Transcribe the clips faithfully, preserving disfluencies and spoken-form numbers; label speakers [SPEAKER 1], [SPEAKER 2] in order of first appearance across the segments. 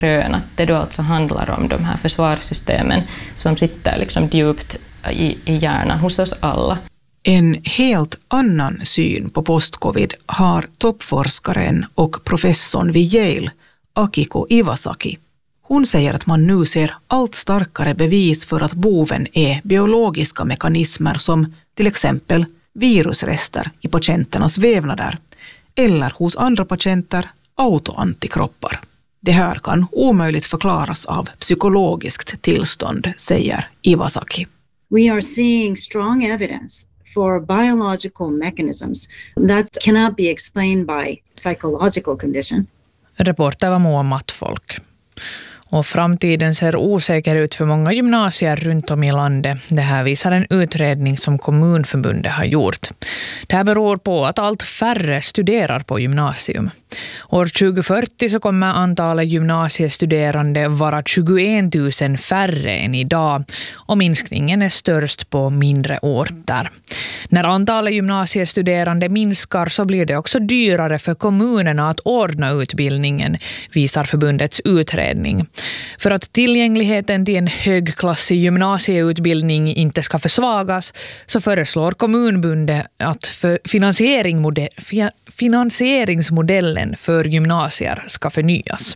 [SPEAKER 1] rön, att det då alltså handlar om de här försvarssystemen som sitter liksom djupt i, i hjärnan hos oss alla.
[SPEAKER 2] En helt annan syn på postcovid har toppforskaren och professorn vid Yale, Akiko Iwasaki. Hon säger att man nu ser allt starkare bevis för att boven är biologiska mekanismer som till exempel virusrester i patienternas vävnader eller hos andra patienter autoantikroppar. Det här kan omöjligt förklaras av psykologiskt tillstånd, säger Iwasaki.
[SPEAKER 3] We are seeing strong evidence for biological mechanisms that cannot be explained by psychological condition.
[SPEAKER 4] Reporter var Moa Mattfolk. Och framtiden ser osäker ut för många gymnasier runt om i landet. Det här visar en utredning som Kommunförbundet har gjort. Det här beror på att allt färre studerar på gymnasium. År tjugo fyrtio så kommer antalet gymnasiestuderande vara tjugoett tusen färre än idag och minskningen är störst på mindre orter. När antalet gymnasiestuderande minskar så blir det också dyrare för kommunerna att ordna utbildningen, visar förbundets utredning. För att tillgängligheten till en högklassig gymnasieutbildning inte ska försvagas så föreslår Kommunförbundet att för finansiering, finansieringsmodellen för gymnasier ska förnyas.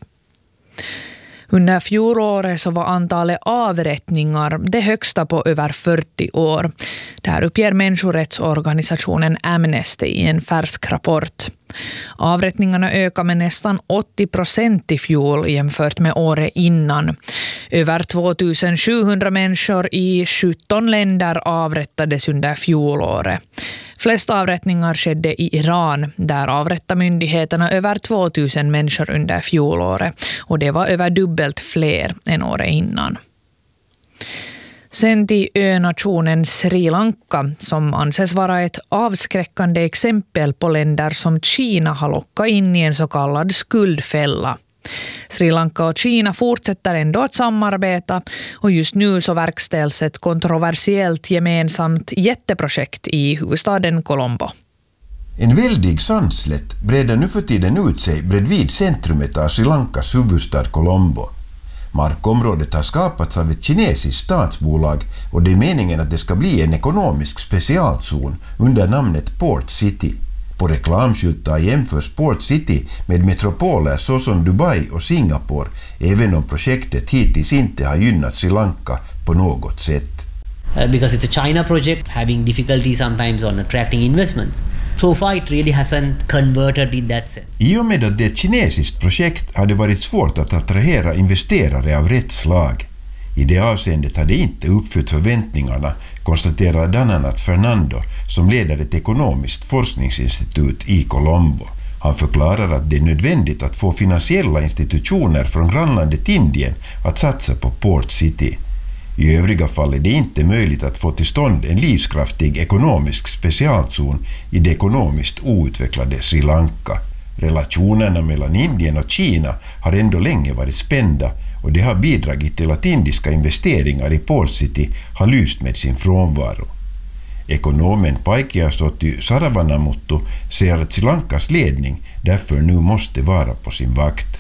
[SPEAKER 4] Under fjolåret så var antalet avrättningar det högsta på över fyrtio år. Det här uppger människorättsorganisationen Amnesty i en färsk rapport. Avrättningarna ökar med nästan åttio procent i fjol jämfört med året innan. Över tvåtusensjuhundra människor i sjutton länder avrättades under fjolåret. Flest avrättningar skedde i Iran, där avrättade myndigheterna över tvåtusen människor under fjolåret, och det var över dubbelt fler än året innan. Sen till önationen Sri Lanka, som anses vara ett avskräckande exempel på länder som Kina har lockat in i en så kallad skuldfälla. Sri Lanka och Kina fortsätter ändå att samarbeta och just nu så verkställs ett kontroversiellt gemensamt jätteprojekt i huvudstaden Colombo.
[SPEAKER 5] En väldig sandslätt breder nu för tiden ut sig bredvid centrumet av Sri Lankas huvudstad Colombo. Markområdet har skapats av ett kinesiskt statsbolag och det är meningen att det ska bli en ekonomisk specialzon under namnet Port City. På reklamskyltar jämförs Port City med metropoler såsom Dubai och Singapore, även om projektet hittills inte har gynnat Sri Lanka på något sätt.
[SPEAKER 6] Uh, because it's a China project having difficulty sometimes on attracting investments. So far it really hasn't converted in that sense.
[SPEAKER 5] I och med att det är ett kinesiskt projekt har det varit svårt att attrahera investerare av rätt slag. I det avseendet har det inte uppfyllt förväntningarna, konstaterar bland annat Fernando som leder ett ekonomiskt forskningsinstitut i Colombo. Han förklarar att det är nödvändigt att få finansiella institutioner från grannlandet Indien att satsa på Port City. I övriga fall är det inte möjligt att få till stånd en livskraftig ekonomisk specialzon i det ekonomiskt outvecklade Sri Lanka. Relationerna mellan Indien och Kina har ändå länge varit spända och det har bidragit till att indiska investeringar i Port City har lyst med sin frånvaro. Ekonomen Paikiasotty Saravanamuttu säger att Sri Lankas ledning därför nu måste vara på sin vakt.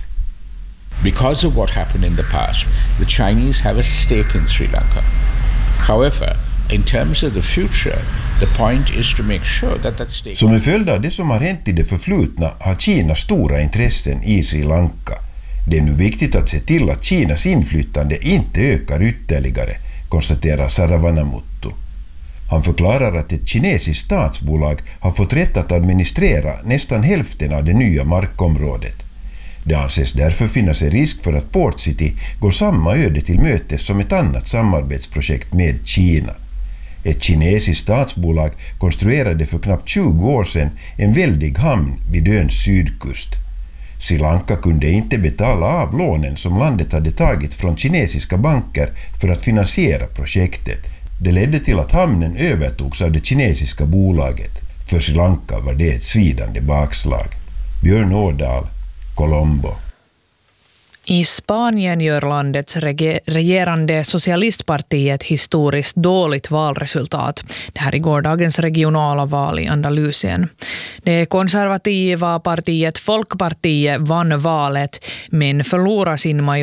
[SPEAKER 7] Because of what happened in the past, the Chinese have a stake in Sri Lanka. However, in terms of the future, the point is to make sure that that stake...
[SPEAKER 5] Som en följd av det som har hänt i det förflutna har Kina stora intressen i Sri Lanka. Det är nu viktigt att se till att Kinas inflytande inte ökar ytterligare, konstaterar Saravanamuttu. Han förklarar att ett kinesiskt statsbolag har fått rätt att administrera nästan hälften av det nya markområdet. Det anses därför finnas en risk för att Port City går samma öde till mötes som ett annat samarbetsprojekt med Kina. Ett kinesiskt statsbolag konstruerade för knappt tjugo år sedan en väldig hamn vid öns sydkust. Sri Lanka kunde inte betala av lånen som landet hade tagit från kinesiska banker för att finansiera projektet. Det ledde till att hamnen övertogs av det kinesiska bolaget. För Sri Lanka var det ett svidande bakslag. Björn Årdal, Colombo.
[SPEAKER 4] I Spanien gör landets rege- regerande socialistpartiet historiskt dåligt valresultat. Det här är gårdagens regionala val i Andalusien. Det konservativa partiet Folkpartiet vann valet men förlorade sin majoritet